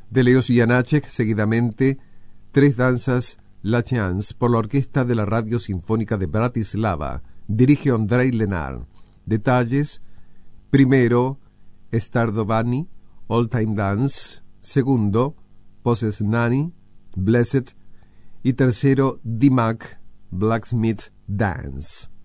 De Leos Janáček, seguidamente, tres danzas La Chance por la Orquesta de la Radio Sinfónica de Bratislava. Dirige Ondřej Lenár. Detalles: primero, Stradovani, Old Time Dance; segundo, Poseznani, Blessed; y tercero, Dimak, Blacksmith Dance.